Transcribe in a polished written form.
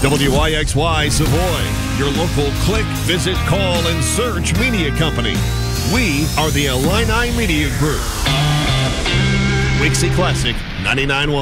WIXY Savoy, your local click, visit, call, and search media company. We are the Illini Media Group. Wixie Classic 99.1.